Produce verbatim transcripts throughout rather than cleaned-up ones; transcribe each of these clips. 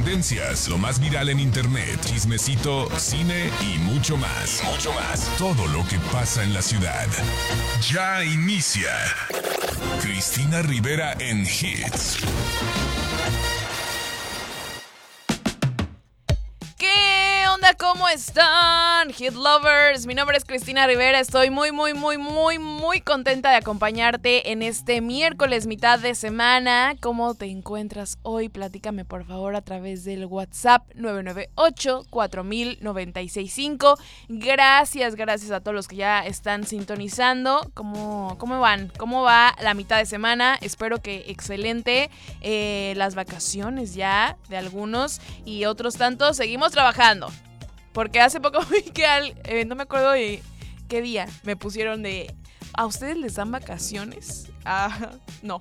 tendencias, lo más viral en internet, chismecito, cine y mucho más. Mucho más. Todo lo que pasa en la ciudad. Ya inicia Cristina Rivera en Hits. ¿Qué onda? ¿Cómo están, Hit Lovers? Mi nombre es Cristina Rivera. Estoy muy, muy, muy, muy, muy contenta de acompañarte en este miércoles, mitad de semana. ¿Cómo te encuentras hoy? Platícame, por favor, a través del WhatsApp nueve nueve ocho, cuatro mil, noventa y seis cinco. Gracias, gracias a todos los que ya están sintonizando. ¿Cómo, cómo van? ¿Cómo va la mitad de semana? Espero que excelente. Eh, las vacaciones ya de algunos y otros tantos. Seguimos trabajando. Porque hace poco vi que al, eh, no me acuerdo de qué día me pusieron de, ¿a ustedes les dan vacaciones? Ah, no.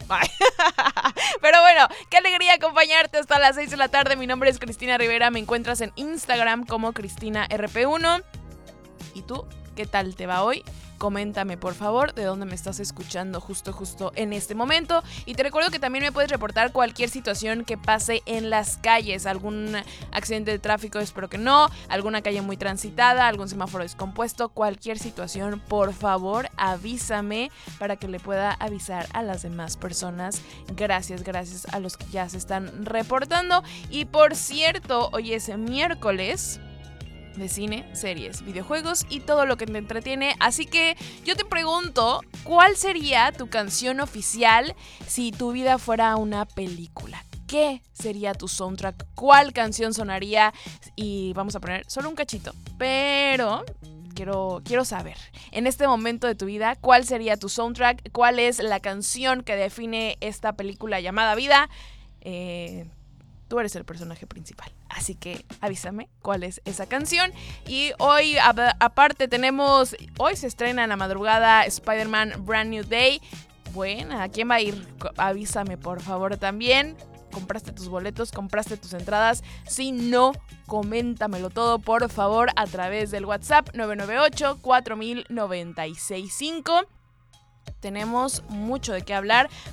Pero bueno, qué alegría acompañarte hasta las seis de la tarde. Mi nombre es Cristina Rivera. Me encuentras en Instagram como Cristina R P uno. ¿Y tú? ¿Qué tal te va hoy? Coméntame, por favor, de dónde me estás escuchando justo, justo en este momento. Y te recuerdo que también me puedes reportar cualquier situación que pase en las calles. Algún accidente de tráfico, espero que no. Alguna calle muy transitada, algún semáforo descompuesto. Cualquier situación, por favor, avísame para que le pueda avisar a las demás personas. Gracias, gracias a los que ya se están reportando. Y por cierto, hoy es miércoles de cine, series, videojuegos y todo lo que te entretiene. Así que yo te pregunto, ¿cuál sería tu canción oficial si tu vida fuera una película? ¿Qué sería tu soundtrack? ¿Cuál canción sonaría? Y vamos a poner solo un cachito, pero quiero, quiero saber, en este momento de tu vida, ¿cuál sería tu soundtrack? ¿Cuál es la canción que define esta película llamada vida? Eh... Tú eres el personaje principal, así que avísame cuál es esa canción. Y hoy, a- aparte, tenemos... Hoy se estrena en la madrugada Spider-Man Brand New Day. Bueno, ¿a quién va a ir? Avísame, por favor, también. ¿Compraste tus boletos? ¿Compraste tus entradas? Si no, coméntamelo todo, por favor, a través del WhatsApp nueve nueve ocho, cuatro mil, noventa y seis cinco. Tenemos mucho de qué hablar.